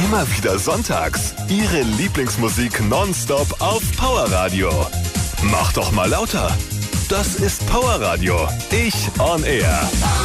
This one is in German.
Immer wieder sonntags. Ihre Lieblingsmusik nonstop auf Powerradio. Mach doch mal lauter. Das ist Powerradio. Ich on Air.